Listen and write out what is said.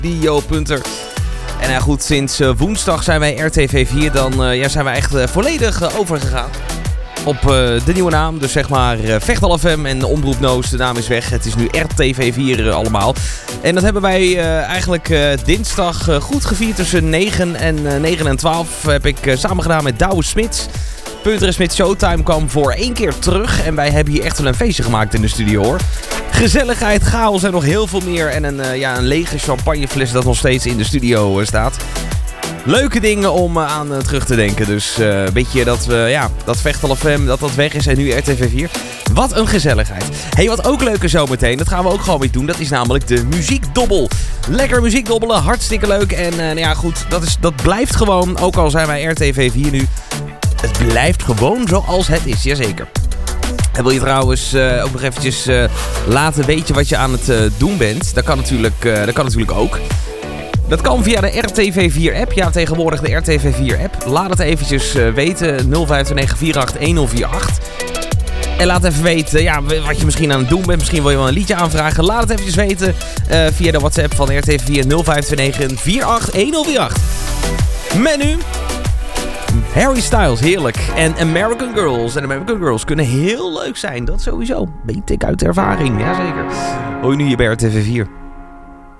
Dio.er. En goed, sinds woensdag zijn wij RTV 4. Dan zijn wij echt volledig overgegaan op de nieuwe naam. Dus zeg maar Vechtal FM en Omroep Noos. De naam is weg. Het is nu RTV 4 allemaal. En dat hebben wij eigenlijk dinsdag goed gevierd. Tussen 9 en 12 heb ik samen gedaan met Douwe Smits. Punter en Smit Showtime kwam voor 1 keer terug. En wij hebben hier echt wel een feestje gemaakt in de studio, hoor. Gezelligheid, chaos en nog heel veel meer. En een lege champagnefles dat nog steeds in de studio staat. Leuke dingen om aan terug te denken. Dus een beetje dat Vechtal FM, dat weg is en nu RTV 4. Wat een gezelligheid. Hey, wat ook leuk is zometeen, dat gaan we ook gewoon weer doen. Dat is namelijk de muziekdobbel. Lekker muziekdobbelen, hartstikke leuk. En goed, dat blijft gewoon, ook al zijn wij RTV 4 nu. Het blijft gewoon zoals het is, jazeker. En wil je trouwens ook nog eventjes laten weten wat je aan het doen bent? Dat kan natuurlijk ook. Dat kan via de RTV 4 app. Ja, tegenwoordig de RTV 4 app. Laat het eventjes weten. 059 48 1048. En laat even weten wat je misschien aan het doen bent. Misschien wil je wel een liedje aanvragen. Laat het eventjes weten via de WhatsApp van RTV 4 0529 48 1048. Met nu Harry Styles, heerlijk. En American Girls. En American Girls kunnen heel leuk zijn. Dat sowieso. Weet ik uit ervaring. Jazeker. Hoor je nu hier bij RTV 4.